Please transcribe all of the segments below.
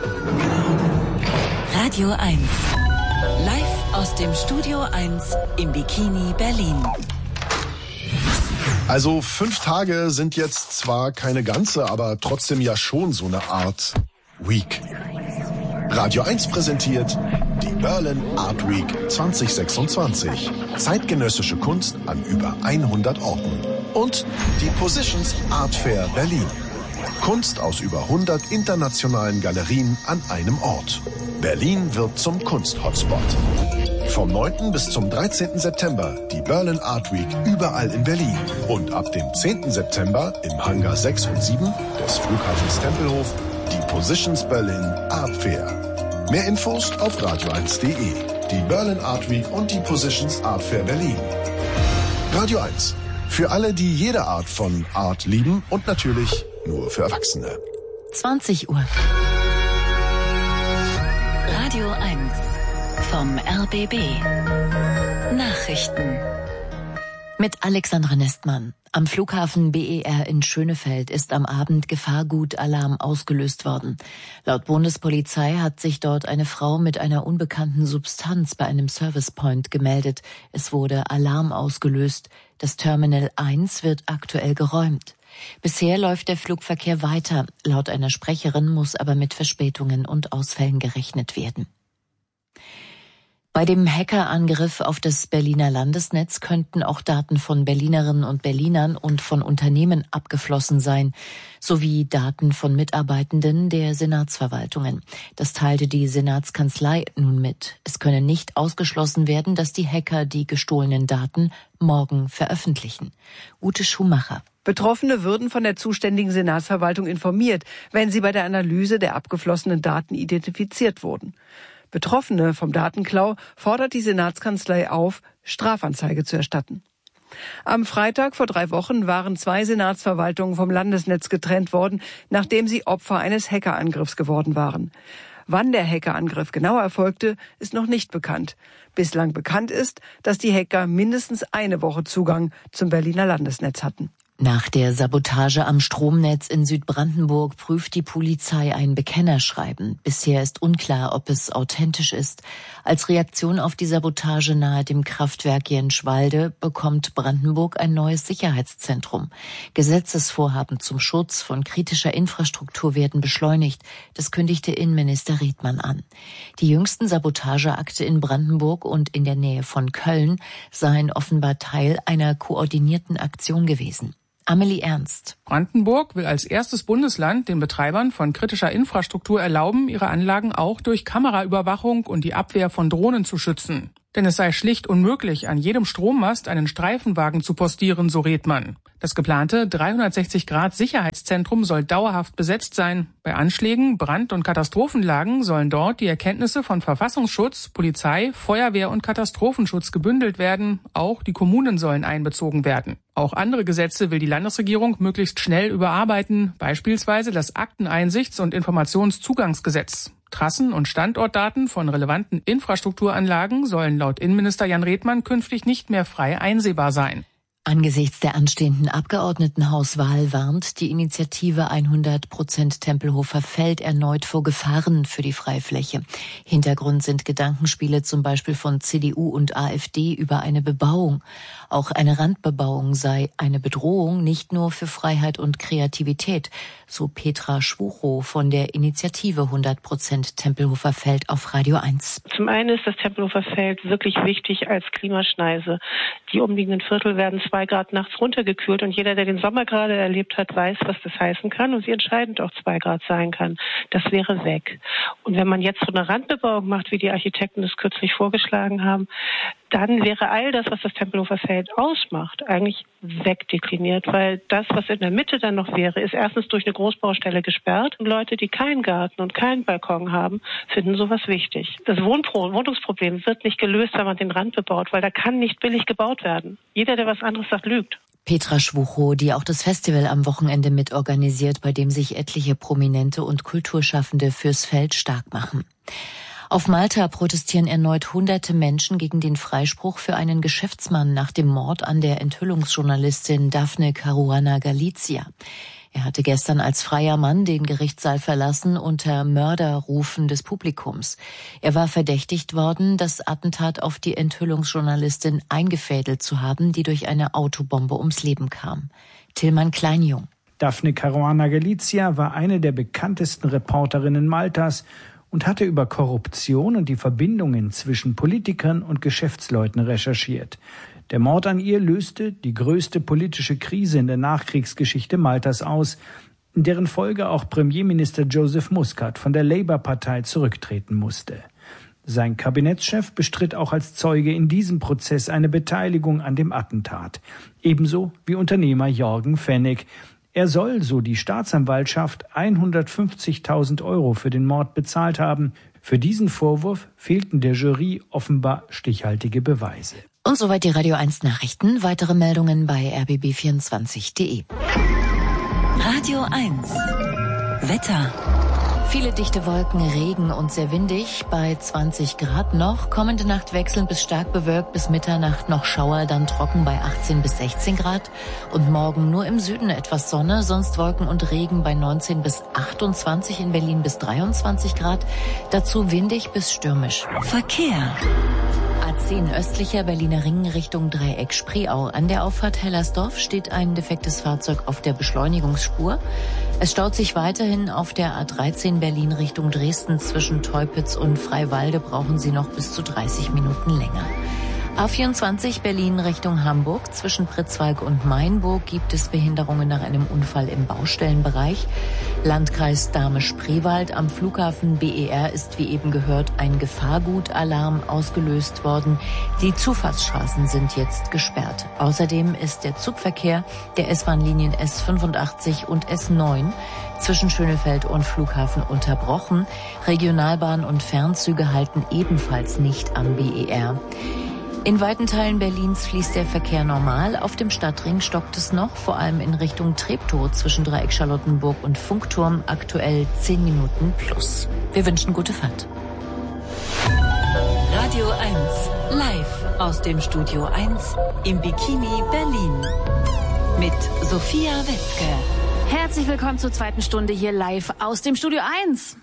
Radio 1. Live aus dem Studio 1 im Bikini Berlin. Also 5 Tage sind jetzt zwar keine ganze, aber trotzdem ja schon so eine Art Week. Radio 1 präsentiert die Berlin Art Week 2026. Zeitgenössische Kunst an über 100 Orten. Und die Positions Art Fair Berlin. Kunst aus über 100 internationalen Galerien an einem Ort. Berlin wird zum Kunst-Hotspot. Vom 9. bis zum 13. September die Berlin Art Week überall in Berlin. Und ab dem 10. September im Hangar 6 und 7 des Flughafens Tempelhof die Positions Berlin Art Fair. Mehr Infos auf radio1.de. Die Berlin Art Week und die Positions Art Fair Berlin. Radio 1. Für alle, die jede Art von Art lieben und natürlich nur für Erwachsene. 20 Uhr. Radio 1 vom RBB. Nachrichten. Mit Alexandra Nestmann. Am Flughafen BER in Schönefeld ist am Abend Gefahrgutalarm ausgelöst worden. Laut Bundespolizei hat sich dort eine Frau mit einer unbekannten Substanz bei einem Servicepoint gemeldet. Es wurde Alarm ausgelöst. Das Terminal 1 wird aktuell geräumt. Bisher läuft der Flugverkehr weiter. Laut einer Sprecherin muss aber mit Verspätungen und Ausfällen gerechnet werden. Bei dem Hackerangriff auf das Berliner Landesnetz könnten auch Daten von Berlinerinnen und Berlinern und von Unternehmen abgeflossen sein, sowie Daten von Mitarbeitenden der Senatsverwaltungen. Das teilte die Senatskanzlei nun mit. Es könne nicht ausgeschlossen werden, dass die Hacker die gestohlenen Daten morgen veröffentlichen. Ute Schumacher. Betroffene würden von der zuständigen Senatsverwaltung informiert, wenn sie bei der Analyse der abgeflossenen Daten identifiziert wurden. Betroffene vom Datenklau fordert die Senatskanzlei auf, Strafanzeige zu erstatten. Am Freitag vor 3 Wochen waren 2 Senatsverwaltungen vom Landesnetz getrennt worden, nachdem sie Opfer eines Hackerangriffs geworden waren. Wann der Hackerangriff genau erfolgte, ist noch nicht bekannt. Bislang bekannt ist, dass die Hacker mindestens eine Woche Zugang zum Berliner Landesnetz hatten. Nach der Sabotage am Stromnetz in Südbrandenburg prüft die Polizei ein Bekennerschreiben. Bisher ist unklar, ob es authentisch ist. Als Reaktion auf die Sabotage nahe dem Kraftwerk Jenschwalde bekommt Brandenburg ein neues Sicherheitszentrum. Gesetzesvorhaben zum Schutz von kritischer Infrastruktur werden beschleunigt. Das kündigte Innenminister Riedmann an. Die jüngsten Sabotageakte in Brandenburg und in der Nähe von Köln seien offenbar Teil einer koordinierten Aktion gewesen. Amelie Ernst. Brandenburg will als erstes Bundesland den Betreibern von kritischer Infrastruktur erlauben, ihre Anlagen auch durch Kameraüberwachung und die Abwehr von Drohnen zu schützen. Denn es sei schlicht unmöglich, an jedem Strommast einen Streifenwagen zu postieren, so Riedmann. Das geplante 360-Grad-Sicherheitszentrum soll dauerhaft besetzt sein. Bei Anschlägen, Brand- und Katastrophenlagen sollen dort die Erkenntnisse von Verfassungsschutz, Polizei, Feuerwehr und Katastrophenschutz gebündelt werden. Auch die Kommunen sollen einbezogen werden. Auch andere Gesetze will die Landesregierung möglichst schnell überarbeiten, beispielsweise das Akteneinsichts- und Informationszugangsgesetz. Trassen- und Standortdaten von relevanten Infrastrukturanlagen sollen laut Innenminister Jan Redmann künftig nicht mehr frei einsehbar sein. Angesichts der anstehenden Abgeordnetenhauswahl warnt die Initiative 100% Tempelhofer Feld erneut vor Gefahren für die Freifläche. Hintergrund sind Gedankenspiele zum Beispiel von CDU und AfD über eine Bebauung. Auch eine Randbebauung sei eine Bedrohung, nicht nur für Freiheit und Kreativität, so Petra Schwuchow von der Initiative 100% Tempelhofer Feld auf Radio 1. Zum einen ist das Tempelhofer Feld wirklich wichtig als Klimaschneise. Die umliegenden Viertel werden 2 Grad nachts runtergekühlt und jeder, der den Sommer gerade erlebt hat, weiß, was das heißen kann und wie entscheidend auch 2 Grad sein kann. Das wäre weg. Und wenn man jetzt so eine Randbebauung macht, wie die Architekten es kürzlich vorgeschlagen haben, dann wäre all das, was das Tempelhofer Feld ausmacht, eigentlich wegdekliniert, weil das, was in der Mitte dann noch wäre, ist erstens durch eine Großbaustelle gesperrt und Leute, die keinen Garten und keinen Balkon haben, finden sowas wichtig. Das Wohnungsproblem wird nicht gelöst, wenn man den Rand bebaut, weil da kann nicht billig gebaut werden. Jeder, der was anderes sagt, lügt. Petra Schwuchow, die auch das Festival am Wochenende mitorganisiert, bei dem sich etliche Prominente und Kulturschaffende fürs Feld stark machen. Auf Malta protestieren erneut hunderte Menschen gegen den Freispruch für einen Geschäftsmann nach dem Mord an der Enthüllungsjournalistin Daphne Caruana Galizia. Er hatte gestern als freier Mann den Gerichtssaal verlassen unter Mörderrufen des Publikums. Er war verdächtigt worden, das Attentat auf die Enthüllungsjournalistin eingefädelt zu haben, die durch eine Autobombe ums Leben kam. Tillmann Kleinjung. Daphne Caruana Galizia war eine der bekanntesten Reporterinnen Maltas und hatte über Korruption und die Verbindungen zwischen Politikern und Geschäftsleuten recherchiert. Der Mord an ihr löste die größte politische Krise in der Nachkriegsgeschichte Maltas aus, in deren Folge auch Premierminister Joseph Muscat von der Labour-Partei zurücktreten musste. Sein Kabinettschef bestritt auch als Zeuge in diesem Prozess eine Beteiligung an dem Attentat, ebenso wie Unternehmer Jorgen Fennig. Er soll, so die Staatsanwaltschaft, 150.000 € für den Mord bezahlt haben. Für diesen Vorwurf fehlten der Jury offenbar stichhaltige Beweise. Und soweit die Radio 1 Nachrichten. Weitere Meldungen bei rbb24.de. Radio 1 Wetter. Viele dichte Wolken, Regen und sehr windig, bei 20 Grad noch. Kommende Nacht wechselnd bis stark bewölkt, bis Mitternacht noch Schauer, dann trocken bei 18 bis 16 Grad. Und morgen nur im Süden etwas Sonne, sonst Wolken und Regen bei 19 bis 28, in Berlin bis 23 Grad. Dazu windig bis stürmisch. Verkehr. A10 östlicher Berliner Ring Richtung Dreieck Spreeau. An der Auffahrt Hellersdorf steht ein defektes Fahrzeug auf der Beschleunigungsspur. Es staut sich weiterhin auf der A13 Berlin Richtung Dresden. Zwischen Teupitz und Freiwalde brauchen Sie noch bis zu 30 Minuten länger. A24 Berlin Richtung Hamburg. Zwischen Pritzwalk und Mainburg gibt es Behinderungen nach einem Unfall im Baustellenbereich. Landkreis Dahme-Spreewald. Am Flughafen BER ist, wie eben gehört, ein Gefahrgutalarm ausgelöst worden. Die Zufahrtsstraßen sind jetzt gesperrt. Außerdem ist der Zugverkehr der S-Bahn-Linien S85 und S9 zwischen Schönefeld und Flughafen unterbrochen. Regionalbahn und Fernzüge halten ebenfalls nicht am BER. In weiten Teilen Berlins fließt der Verkehr normal. Auf dem Stadtring stockt es noch, vor allem in Richtung Treptow zwischen Dreieck Charlottenburg und Funkturm, aktuell 10 Minuten plus. Wir wünschen gute Fahrt. Radio 1 live aus dem Studio 1 im Bikini Berlin mit Sophia Wetzke. Herzlich willkommen zur zweiten Stunde hier live aus dem Studio 1.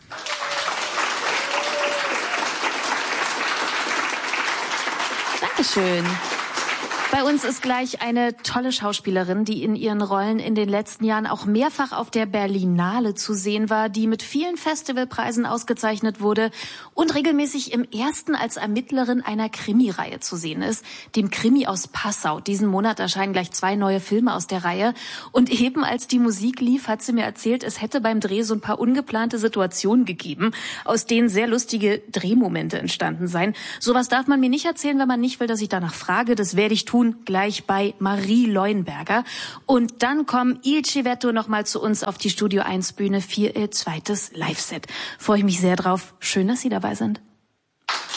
Dankeschön. Bei uns ist gleich eine tolle Schauspielerin, die in ihren Rollen in den letzten Jahren auch mehrfach auf der Berlinale zu sehen war, die mit vielen Festivalpreisen ausgezeichnet wurde und regelmäßig im Ersten als Ermittlerin einer Krimireihe zu sehen ist, dem Krimi aus Passau. Diesen Monat erscheinen gleich 2 neue Filme aus der Reihe. Und eben als die Musik lief, hat sie mir erzählt, es hätte beim Dreh so ein paar ungeplante Situationen gegeben, aus denen sehr lustige Drehmomente entstanden seien. Sowas darf man mir nicht erzählen, wenn man nicht will, dass ich danach frage. Das werde ich tun, gleich bei Marie Leuenberger. Und dann kommen Il Civetto nochmal zu uns auf die Studio 1 Bühne für ihr zweites Live-Set. Freue ich mich sehr drauf. Schön, dass Sie dabei sind.